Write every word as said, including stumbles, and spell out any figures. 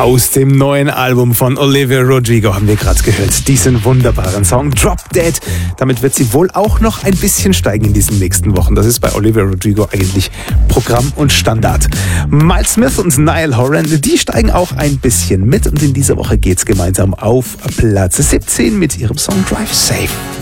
Aus dem neuen Album von Olivia Rodrigo haben wir gerade gehört. Diesen wunderbaren Song Drop Dead. Damit wird sie wohl auch noch ein bisschen steigen in diesen nächsten Wochen. Das ist bei Olivia Rodrigo eigentlich Programm und Standard. Miles Smith und Niall Horan, die steigen auch ein bisschen mit. Und in dieser Woche geht's gemeinsam auf Platz siebzehn mit ihrem Song Drive Safe.